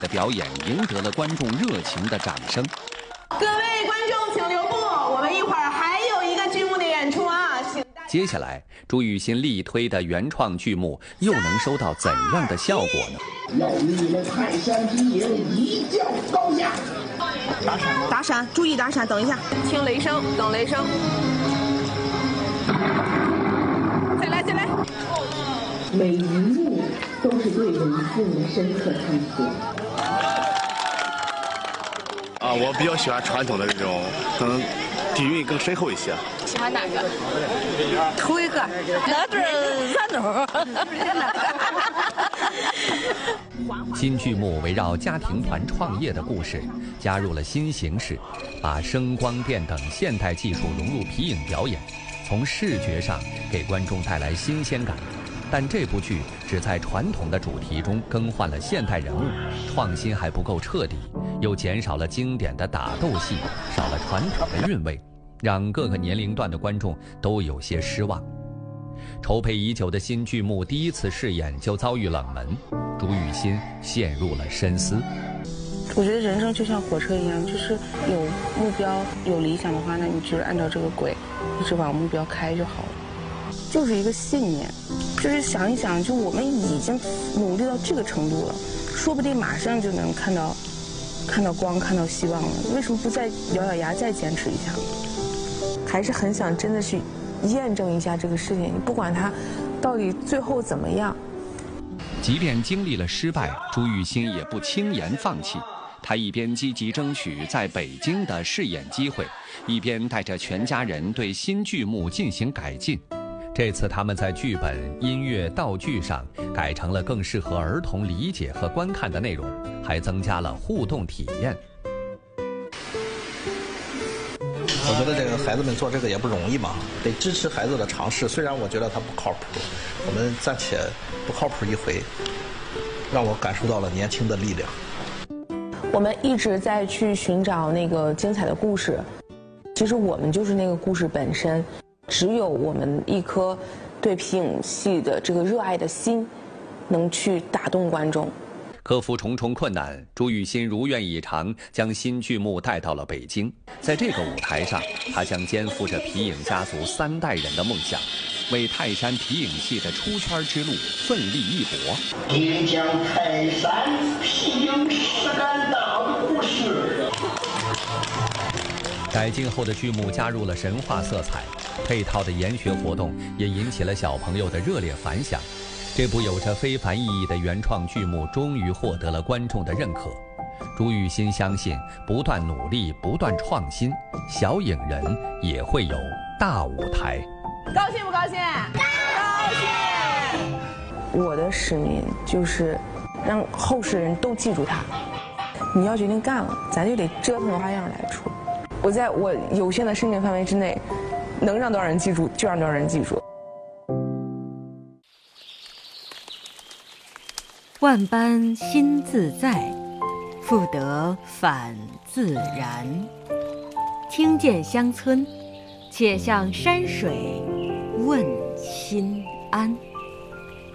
的表演赢得了观众热情的掌声。 各位观众请留步，我们一会儿还有一个剧目的演出啊！ 接下来，朱雨欣力推的原创剧目又能收到怎样的效果呢？ 要与你们泰山之影一较高下。 打闪，注意打闪，等一下，听雷声，等雷声。再来，再来。 每一幕都是对人性的深刻探索。 我比较喜欢传统的这种，可能底蕴更深厚一些。 喜欢哪个？ 头一个，那对三头。 新剧目围绕家庭团创业的故事，加入了新形式，把声光电等现代技术融入皮影表演，从视觉上给观众带来新鲜感。但这部剧只在传统的主题中更换了现代人物，创新还不够彻底，又减少了经典的打斗戏，少了传统的韵味，让各个年龄段的观众都有些失望。筹备已久的新剧目第一次试演就遭遇冷门，朱雨欣陷入了深思。 我觉得人生就像火车一样，就是有目标有理想的话，那你就是按照这个轨一直往目标开就好了。就是一个信念，就是想一想，就我们已经努力到这个程度了，说不定马上就能看到光，看到希望了。为什么不再咬咬牙再坚持一下呢？ 还是很想真的去验证一下这个事情，不管它到底最后怎么样。 即便经历了失败，朱雨欣也不轻言放弃。她一边积极争取在北京的试演机会，一边带着全家人对新剧目进行改进。这次他们在剧本、音乐、道具上改成了更适合儿童理解和观看的内容，还增加了互动体验。 我觉得这个孩子们做这个也不容易嘛，得支持孩子的尝试。虽然我觉得他不靠谱，我们暂且不靠谱一回，让我感受到了年轻的力量。 我们一直在去寻找那个精彩的故事，其实我们就是那个故事本身。只有我们一颗对皮影戏的这个热爱的心，能去打动观众。 克服重重困难，朱雨欣如愿以偿将新剧目带到了北京。在这个舞台上，她将肩负着皮影家族3代人的梦想，为泰山皮影戏的出圈之路奋力一搏。 也将泰山皮影实干大故事。 改进后的剧目加入了神话色彩，配套的研学活动也引起了小朋友的热烈反响。这部有着非凡意义的原创剧目终于获得了观众的认可。朱雨欣相信，不断努力，不断创新，小影人也会有大舞台。 高兴不高兴？高兴！ 我的使命就是让后世人都记住它。你要决定干了，咱就得折腾花样来出。我在我有限的生命范围之内，能让多少人记住就让多少人记住。 万般心自在，复得返自然。听见乡村，且向山水问心安。